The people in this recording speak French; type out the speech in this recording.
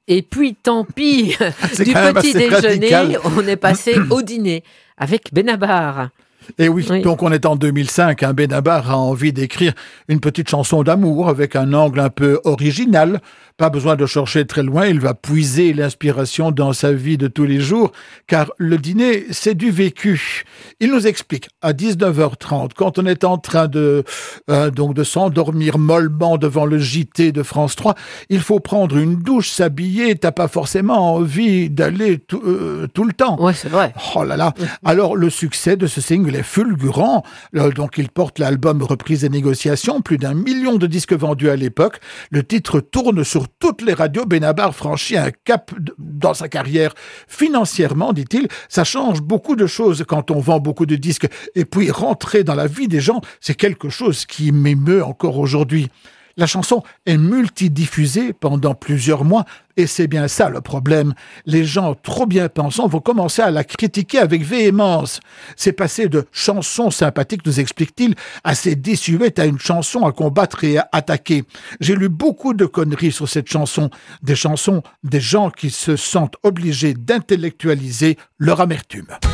Et puis, tant pis, C'est du quand même petit assez déjeuner, radical. on est passé au dîner avec Benabar. Et oui, Oui. donc on est en 2005, Benabar a envie d'écrire une petite chanson d'amour avec un angle un peu original. Pas besoin de chercher très loin, il va puiser l'inspiration dans sa vie de tous les jours, car le dîner, c'est du vécu. Il nous explique, à 19h30, quand on est en train de s'endormir mollement devant le JT de France 3, il faut prendre une douche, s'habiller, t'as pas forcément envie d'aller tout le temps. Ouais, c'est vrai. Oh là là. Alors, le succès de ce single est fulgurant. Donc, il porte l'album Reprise et négociations, plus d'1 million de disques vendus à l'époque. Le titre tourne sur toutes les radios. Benabar franchit un cap dans sa carrière. Financièrement, dit-il, ça change beaucoup de choses quand on vend beaucoup de disques. Et puis, rentrer dans la vie des gens, c'est quelque chose qui m'émeut encore aujourd'hui. La chanson est multidiffusée pendant plusieurs mois et c'est bien ça le problème. Les gens trop bien pensants vont commencer à la critiquer avec véhémence. C'est passé de chansons sympathiques, nous explique-t-il, assez désuète à une chanson à combattre et à attaquer. J'ai lu beaucoup de conneries sur cette chanson. Des chansons des gens qui se sentent obligés d'intellectualiser leur amertume.